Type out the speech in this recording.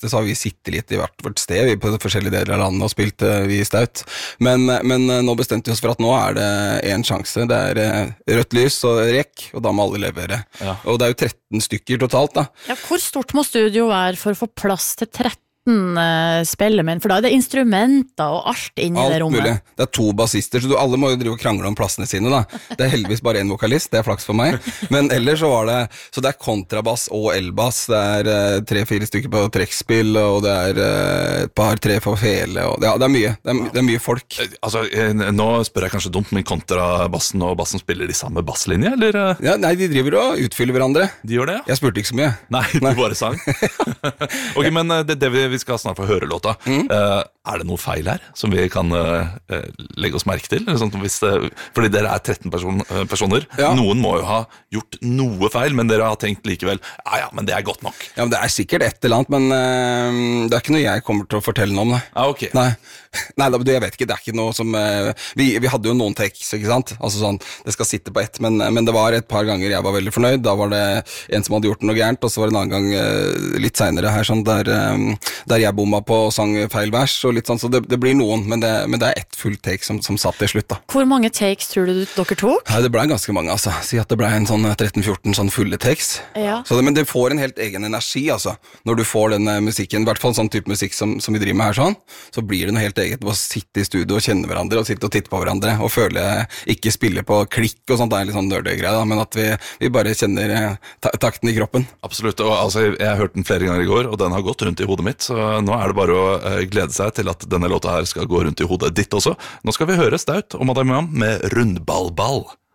siste så har vi sittet litt i hvert sted, vi på forskjellige deler av landet og spilt vi staut. Men nå bestemte vi oss for at nå det en sjanse, det rødt lys og rekk, og da må alle levere. Ja. Og det jo 13 stykker totalt da. Ja, hvor stort må studio være for å få plass til 13 spillemenn, for da det instrumenter og alt inni det rommet. Alt mulig. Det 2 bassister, så alle må jo drive og krangle om plassene sine da. Det heldigvis bare en vokalist, det flaks for meg. Men ellers så så det kontrabass og elbass, det 3-4 stykker på trekkspill, og det et par, 3 for fele, og ja, det mye. Det mye folk. Altså, nå spør jeg kanskje dumt, men kontrabassen og bassen spiller de samme basslinje, eller? Ja, nei, de driver og utfyller hverandre. De gjør det, ja? Jeg spurte ikke så mye. Nei, du bare sang. Ok, men det vi skal snart få høre låta. Det noe feil her som vi kan legge oss merke til? Sånn, fordi dere 13 personer. Ja. Noen må jo ha gjort noe feil, men dere har tenkt likevel, ja, men det godt nok. Ja, men det sikkert et eller annet, men det ikke noe jeg kommer til å fortelle noe om. Ok. Nei, jeg vet ikke, det ikke noe som vi hadde jo noen takes, ikke sant? Altså sånn, det skal sitte på ett, men det var et par ganger jeg var veldig fornøyd. Da var det en som hadde gjort noe gærent, og så var det en annen gang litt senere her, sånn, der jeg bomma på og sang feil vers, og litt sånn, så det blir noen, men det ett fullt take som satt til slutt da. Hvor mange takes tror du dere tok? Ja, det ble ganske mange, altså. Si at det ble en sånn 13-14 sånn fulle takes. Ja. Men det får en helt egen energi, altså. Når du får den musikken, i hvert fall sånn type musikk som vi driver med her sånn, så blir det noe helt eget å sitte i studio og kjenne hverandre, og sitte og titte på hverandre, og føle ikke spille på klikk og sånt, det litt sånn nerdegreie da, men at vi bare kjenner takten i kroppen. Absolutt, og altså, jeg har hørt den flere ganger i går, og den har gått rundt i hodet mitt, så nå det bare å glede seg til at denne låta her skal gå rundt i hodet ditt også. Nå skal vi høre Staut og Madame Mam med Rundballball.